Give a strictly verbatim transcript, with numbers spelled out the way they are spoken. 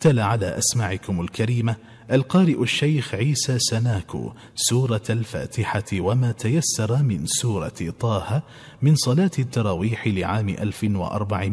تلا على أسماعكم الكريمة القارئ الشيخ عيسى سناكو سورة الفاتحة وما تيسر من سورة طه من صلاة التراويح لعام ألف وأربعمائة